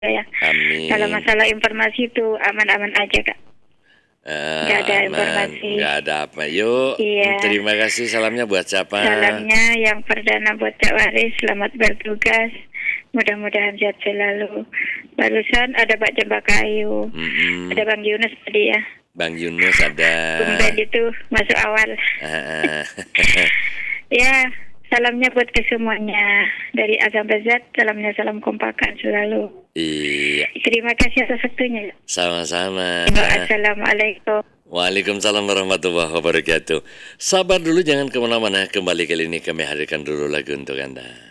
ya. Kalau Amin. masalah informasi itu aman-aman aja, Kak. Nggak ada Aman, informasi. nggak ada apa. Yuk, Iya. terima kasih. Salamnya buat siapa? Salamnya yang perdana buat Cak Waris, selamat bertugas. Mudah-mudahan sehat selalu. Barusan ada Pak Jembakayu, ada Bang Yunus tadi ya. Bang Yunus ada. Tumben itu masuk awal. Ya, salamnya buat ke semuanya. Dari A sampai Z, salamnya salam kompakan selalu. Iya. Terima kasih atas waktunya. Sama-sama. Assalamualaikum. Waalaikumsalam warahmatullahi wabarakatuh. Sabar dulu, jangan kemana-mana. Kembali kali ini kami hadirkan dulu lagu untuk Anda.